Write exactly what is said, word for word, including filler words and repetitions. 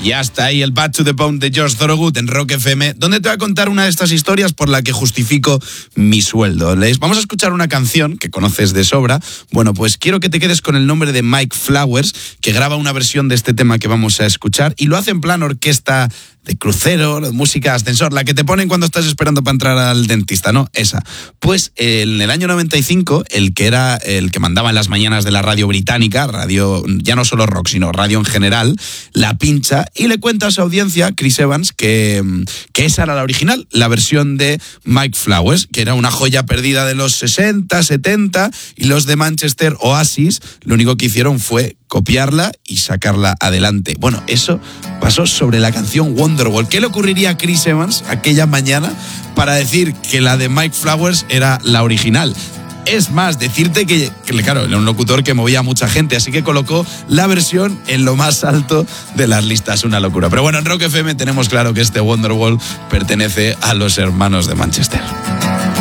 Y hasta ahí el Back to the Bone de Josh Thorogood en Rock F M, donde te voy a contar una de estas historias por la que justifico mi sueldo. Les vamos a escuchar una canción que conoces de sobra. Bueno, pues quiero que te quedes con el nombre de Mike Flowers, que graba una versión de este tema que vamos a escuchar y lo hace en plan orquesta de crucero, música ascensor, la que te ponen cuando estás esperando para entrar al dentista, ¿no? Esa. Pues en el año noventa y cinco, el que era el que mandaba en las mañanas de la radio británica, radio ya no solo rock, sino radio en general, la pincha y le cuenta a su audiencia, Chris Evans, que, que esa era la original, la versión de Mike Flowers, que era una joya perdida de los sesenta, setenta, y los de Manchester Oasis lo único que hicieron fue copiarla y sacarla adelante. Bueno, eso pasó sobre la canción Wonderwall. ¿Qué le ocurriría a Chris Evans aquella mañana para decir que la de Mike Flowers era la original? Es más, decirte que, que, claro, era un locutor que movía a mucha gente, así que colocó la versión en lo más alto de las listas. Una locura. Pero bueno, en Rock F M tenemos claro que este Wonderwall pertenece a los hermanos de Manchester.